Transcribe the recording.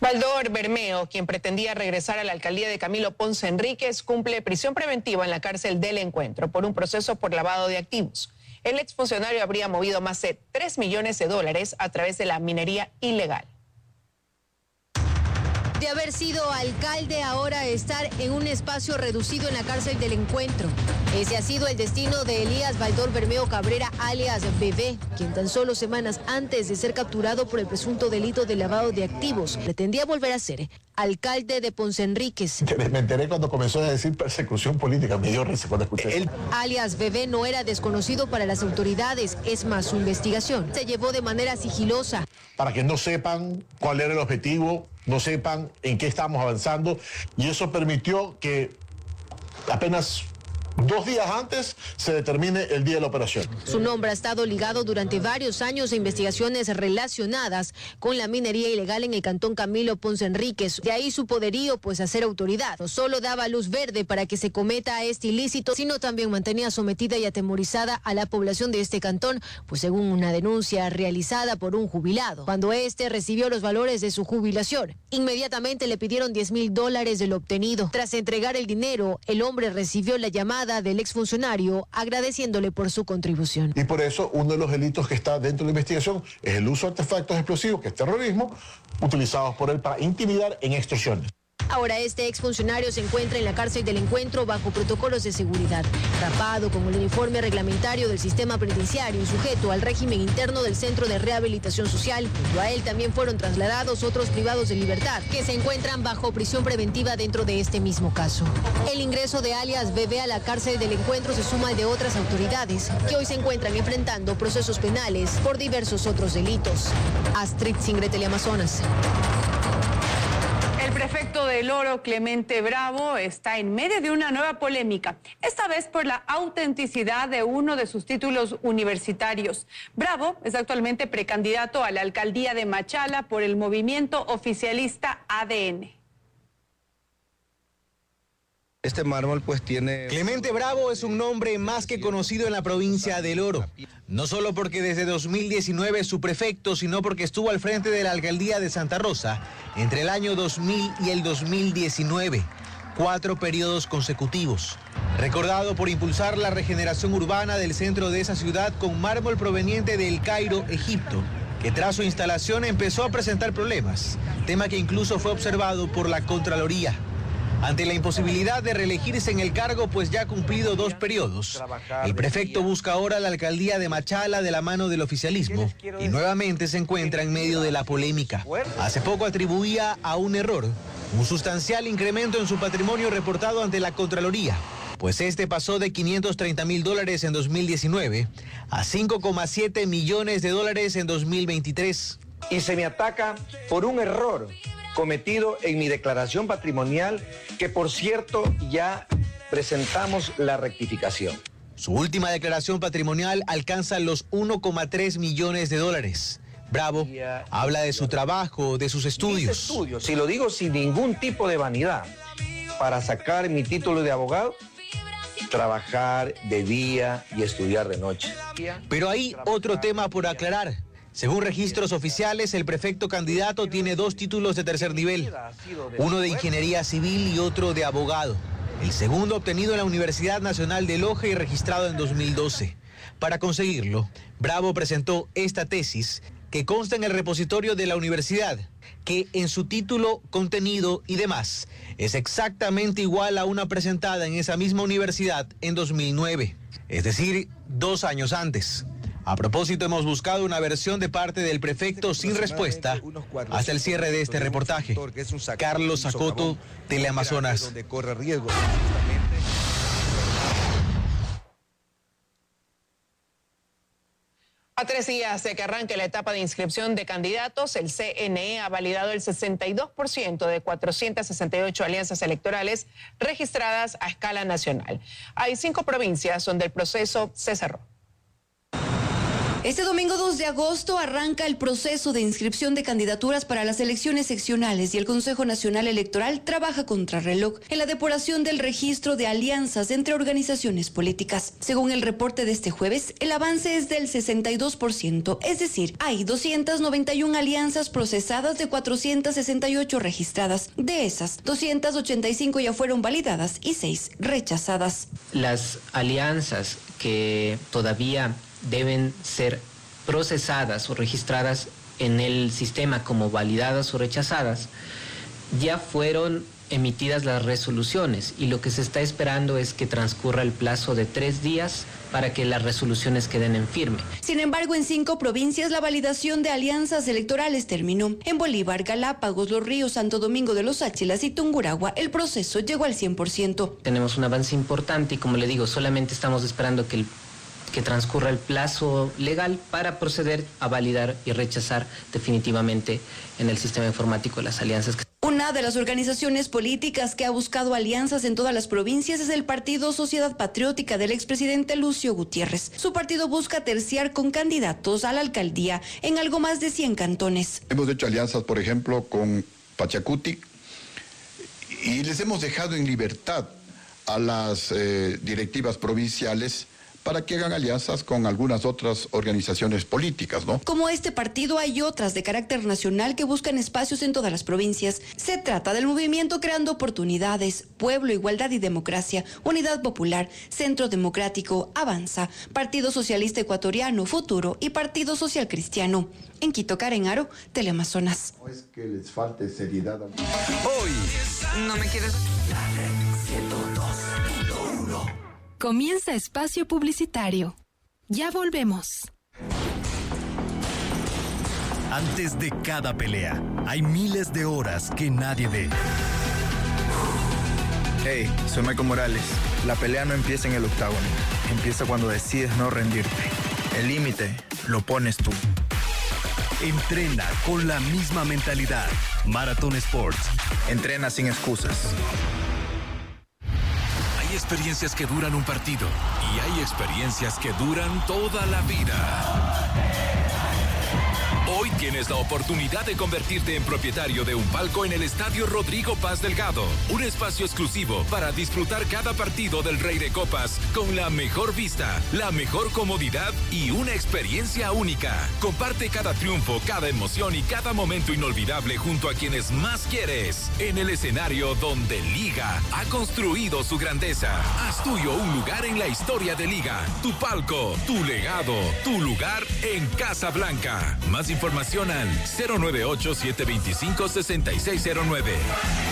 Baldor Bermeo, quien pretendía regresar a la alcaldía de Camilo Ponce Enríquez, cumple prisión preventiva en la cárcel del Encuentro por un proceso por lavado de activos. El exfuncionario habría movido más de 3 millones de dólares a través de la minería ilegal. De haber sido alcalde, ahora estar en un espacio reducido en la cárcel del Encuentro. Ese ha sido el destino de Elías Baldor Bermeo Cabrera, alias Bebé, quien tan solo semanas antes de ser capturado por el presunto delito de lavado de activos, pretendía volver a ser alcalde de Ponce Enríquez. Me enteré cuando comenzó a decir persecución política, me dio risa cuando escuché eso. Alias Bebé no era desconocido para las autoridades, es más, su investigación se llevó de manera sigilosa. Para que no sepan cuál era el objetivo, no sepan en qué estamos avanzando, y eso permitió que apenas 2 días antes se determine el día de la operación. Su nombre ha estado ligado durante varios años a investigaciones relacionadas con la minería ilegal en el cantón Camilo Ponce Enríquez. De ahí su poderío, pues, a ser autoridad. No solo daba luz verde para que se cometa este ilícito, sino también mantenía sometida y atemorizada a la población de este cantón, pues según una denuncia realizada por un jubilado. Cuando este recibió los valores de su jubilación, inmediatamente le pidieron $10,000 de lo obtenido. Tras entregar el dinero, el hombre recibió la llamada del exfuncionario agradeciéndole por su contribución. Y por eso uno de los delitos que está dentro de la investigación es el uso de artefactos explosivos, que es terrorismo, utilizados por él para intimidar en extorsiones. Ahora este exfuncionario se encuentra en la cárcel del Encuentro bajo protocolos de seguridad, rapado con el uniforme reglamentario del sistema penitenciario y sujeto al régimen interno del Centro de Rehabilitación Social. Junto a él también fueron trasladados otros privados de libertad que se encuentran bajo prisión preventiva dentro de este mismo caso. El ingreso de alias Bebé a la cárcel del Encuentro se suma al de otras autoridades que hoy se encuentran enfrentando procesos penales por diversos otros delitos. Astrid Singre, Teleamazonas. El prefecto del Oro, Clemente Bravo, está en medio de una nueva polémica, esta vez por la autenticidad de uno de sus títulos universitarios. Bravo es actualmente precandidato a la alcaldía de Machala por el movimiento oficialista ADN. Este mármol pues tiene... Clemente Bravo es un nombre más que conocido en la provincia del Oro. No solo porque desde 2019 es su prefecto, sino porque estuvo al frente de la alcaldía de Santa Rosa entre el año 2000 y el 2019. 4 periodos consecutivos. Recordado por impulsar la regeneración urbana del centro de esa ciudad con mármol proveniente de El Cairo, Egipto, que tras su instalación empezó a presentar problemas, tema que incluso fue observado por la Contraloría. Ante la imposibilidad de reelegirse en el cargo, pues ya ha cumplido 2 periodos, el prefecto busca ahora la alcaldía de Machala de la mano del oficialismo y nuevamente se encuentra en medio de la polémica. Hace poco atribuía a un error un sustancial incremento en su patrimonio reportado ante la Contraloría, pues este pasó de $530,000 en 2019 a $5,7 millones en 2023. Y se me ataca por un error cometido en mi declaración patrimonial, que por cierto ya presentamos la rectificación. Su última declaración patrimonial alcanza los $1,3 millones. Bravo habla de su trabajo, de sus estudios. Si lo digo sin ningún tipo de vanidad, para sacar mi título de abogado, trabajar de día y estudiar de noche. Pero hay otro tema por aclarar. Según registros oficiales, el prefecto candidato tiene 2 títulos de tercer nivel, uno de ingeniería civil y otro de abogado. El segundo obtenido en la Universidad Nacional de Loja y registrado en 2012. Para conseguirlo, Bravo presentó esta tesis que consta en el repositorio de la universidad, que en su título, contenido y demás es exactamente igual a una presentada en esa misma universidad en 2009, es decir, 2 años antes. A propósito, hemos buscado una versión de parte del prefecto sin respuesta hasta el cierre de este reportaje. Carlos Zacoto, Teleamazonas. A 3 días de que arranque la etapa de inscripción de candidatos, el CNE ha validado el 62% de 468 alianzas electorales registradas a escala nacional. Hay 5 provincias donde el proceso se cerró. Este domingo 2 de agosto arranca el proceso de inscripción de candidaturas para las elecciones seccionales y el Consejo Nacional Electoral trabaja contrarreloj en la depuración del registro de alianzas entre organizaciones políticas. Según el reporte de este jueves, el avance es del 62%, es decir, hay 291 alianzas procesadas de 468 registradas. De esas, 285 ya fueron validadas y 6 rechazadas. Las alianzas que todavía deben ser procesadas o registradas en el sistema como validadas o rechazadas, ya fueron emitidas las resoluciones y lo que se está esperando es que transcurra el plazo de 3 días para que las resoluciones queden en firme. Sin embargo, en 5 provincias la validación de alianzas electorales terminó. En Bolívar, Galápagos, Los Ríos, Santo Domingo de los Áchilas y Tungurahua, el proceso llegó al 100%. Tenemos un avance importante y, como le digo, solamente estamos esperando que transcurra el plazo legal para proceder a validar y rechazar definitivamente en el sistema informático las alianzas. Una de las organizaciones políticas que ha buscado alianzas en todas las provincias es el Partido Sociedad Patriótica del expresidente Lucio Gutiérrez. Su partido busca terciar con candidatos a la alcaldía en algo más de 100 cantones. Hemos hecho alianzas, por ejemplo, con Pachacuti y les hemos dejado en libertad a las directivas provinciales para que hagan alianzas con algunas otras organizaciones políticas, ¿no? Como este partido, hay otras de carácter nacional que buscan espacios en todas las provincias. Se trata del movimiento Creando Oportunidades, Pueblo, Igualdad y Democracia, Unidad Popular, Centro Democrático, Avanza, Partido Socialista Ecuatoriano, Futuro y Partido Social Cristiano. En Quito, Karen Aro, Teleamazonas. No es que les falte seriedad. Hoy, no me quieres... Comienza espacio publicitario. Ya volvemos. Antes de cada pelea, hay miles de horas que nadie ve. Hey, soy Michael Morales. La pelea no empieza en el octágono. Empieza cuando decides no rendirte. El límite lo pones tú. Entrena con la misma mentalidad. Marathon Sports. Entrena sin excusas. Hay experiencias que duran un partido y hay experiencias que duran toda la vida. Hoy tienes la oportunidad de convertirte en propietario de un palco en el Estadio Rodrigo Paz Delgado. Un espacio exclusivo para disfrutar cada partido del Rey de Copas con la mejor vista, la mejor comodidad y una experiencia única. Comparte cada triunfo, cada emoción y cada momento inolvidable junto a quienes más quieres. En el escenario donde Liga ha construido su grandeza. Haz tuyo un lugar en la historia de Liga. Tu palco, tu legado, tu lugar en Casa Blanca. Más información al 098-725-6609.